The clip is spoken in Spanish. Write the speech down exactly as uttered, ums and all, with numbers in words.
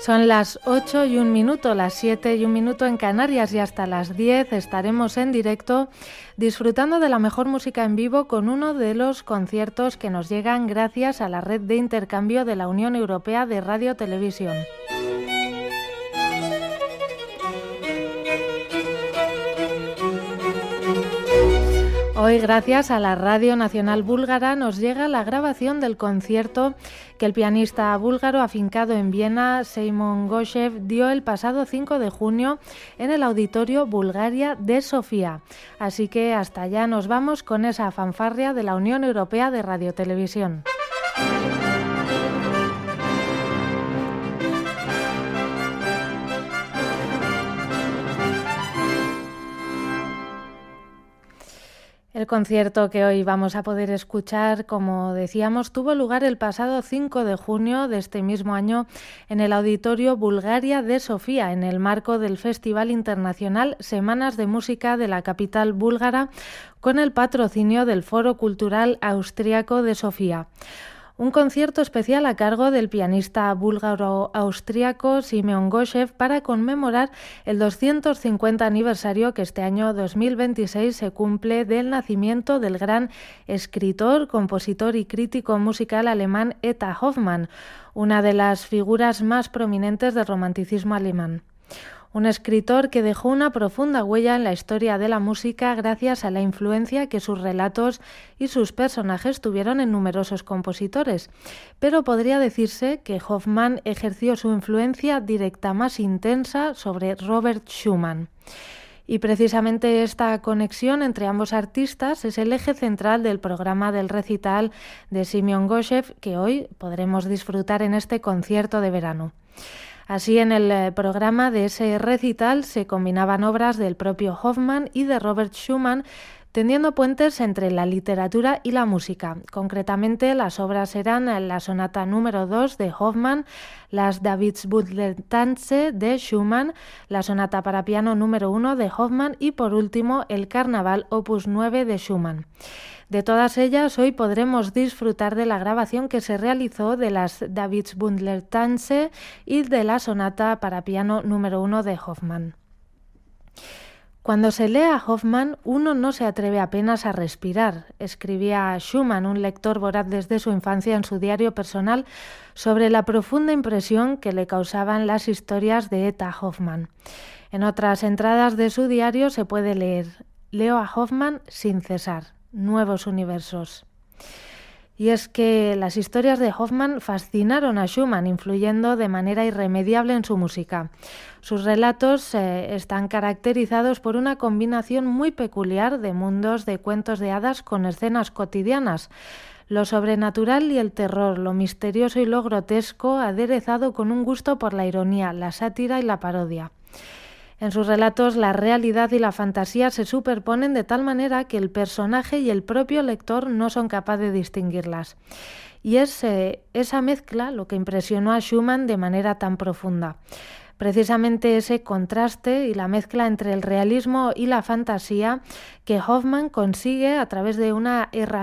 Son las ocho y un minuto, las siete y un minuto en Canarias, y hasta las diez estaremos en directo disfrutando de la mejor música en vivo con uno de los conciertos que nos llegan gracias a la red de intercambio de la Unión Europea de Radio Televisión. Hoy, gracias a la Radio Nacional Búlgara, nos llega la grabación del concierto que el pianista búlgaro afincado en Viena, Seimon Goshev, dio el pasado cinco de junio en el Auditorio Bulgaria de Sofía. Así que hasta allá nos vamos con esa fanfarria de la Unión Europea de Radiotelevisión. El concierto que hoy vamos a poder escuchar, como decíamos, tuvo lugar el pasado cinco de junio de este mismo año en el Auditorio Bulgaria de Sofía, en el marco del Festival Internacional Semanas de Música de la capital búlgara, con el patrocinio del Foro Cultural Austriaco de Sofía. Un concierto especial a cargo del pianista búlgaro-austriaco Seimon Goshev para conmemorar el doscientos cincuenta aniversario que este año dos mil veintiséis se cumple del nacimiento del gran escritor, compositor y crítico musical alemán Eta Hoffmann, una de las figuras más prominentes del romanticismo alemán. Un escritor que dejó una profunda huella en la historia de la música gracias a la influencia que sus relatos y sus personajes tuvieron en numerosos compositores. Pero podría decirse que Hoffmann ejerció su influencia directa más intensa sobre Robert Schumann. Y precisamente esta conexión entre ambos artistas es el eje central del programa del recital de Seimon Goshev que hoy podremos disfrutar en este concierto de verano. Así, en el programa de ese recital se combinaban obras del propio Hoffmann y de Robert Schumann, tendiendo puentes entre la literatura y la música. Concretamente, las obras eran la sonata número dos de Hoffmann, las Davidsbündler-Tänze de Schumann, la sonata para piano número uno de Hoffmann y, por último, el Carnaval opus nueve de Schumann. De todas ellas, hoy podremos disfrutar de la grabación que se realizó de las Davidsbündler-Tänze y de la sonata para piano número uno de Hoffmann. Cuando se lee a Hoffmann, uno no se atreve apenas a respirar, escribía Schumann, un lector voraz desde su infancia en su diario personal, sobre la profunda impresión que le causaban las historias de Eta Hoffmann. En otras entradas de su diario se puede leer: leo a Hoffmann sin cesar. Nuevos universos. Y es que las historias de Hoffmann fascinaron a Schumann, influyendo de manera irremediable en su música. Sus relatos eh, están caracterizados por una combinación muy peculiar de mundos de cuentos de hadas con escenas cotidianas, lo sobrenatural y el terror, lo misterioso y lo grotesco, aderezado con un gusto por la ironía, la sátira y la parodia. En sus relatos la realidad y la fantasía se superponen de tal manera que el personaje y el propio lector no son capaces de distinguirlas. Y es eh, esa mezcla lo que impresionó a Schumann de manera tan profunda. Precisamente ese contraste y la mezcla entre el realismo y la fantasía que Hoffmann consigue a través de una herramienta